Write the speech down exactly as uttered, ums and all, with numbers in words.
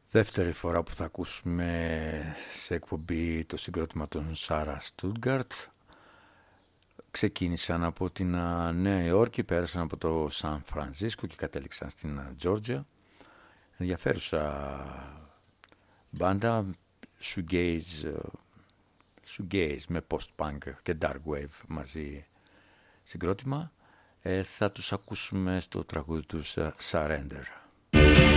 Δεύτερη φορά που θα ακούσουμε σε εκπομπή το συγκρότημα των Σάρα Στούτγκαρτ. Ξεκίνησαν από την Νέα Υόρκη, πέρασαν από το Σαν Φρανσίσκο και κατέληξαν στην Τζόρτζια. Ενδιαφέρουσα μπάντα, shoegaze, shoegaze με post-punk και dark wave μαζί συγκρότημα. Ε, θα τους ακούσουμε στο τραγούδι τους Surrender.